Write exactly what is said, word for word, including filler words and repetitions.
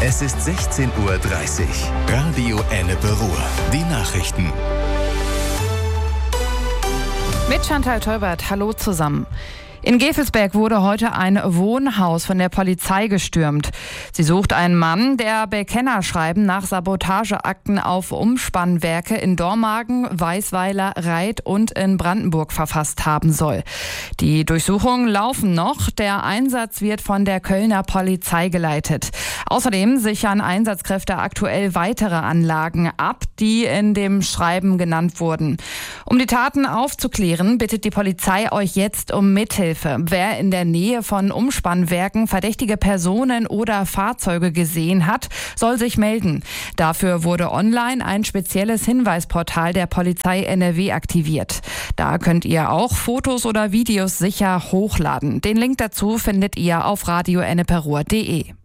Es ist sechzehn Uhr dreißig. Radio Ennepe Ruhr. Die Nachrichten. Mit Chantal Teubert, hallo zusammen. In Gevelsberg wurde heute ein Wohnhaus von der Polizei gestürmt. Sie sucht einen Mann, der Bekennerschreiben nach Sabotageakten auf Umspannwerke in Dormagen, Weißweiler, Reit und in Brandenburg verfasst haben soll. Die Durchsuchungen laufen noch. Der Einsatz wird von der Kölner Polizei geleitet. Außerdem sichern Einsatzkräfte aktuell weitere Anlagen ab, die in dem Schreiben genannt wurden. Um die Taten aufzuklären, bittet die Polizei euch jetzt um Mithilfe. Wer in der Nähe von Umspannwerken verdächtige Personen oder Fahrzeuge gesehen hat, soll sich melden. Dafür wurde online ein spezielles Hinweisportal der Polizei N R W aktiviert. Da könnt ihr auch Fotos oder Videos sicher hochladen. Den Link dazu findet ihr auf radio ennepe ruhr punkt de.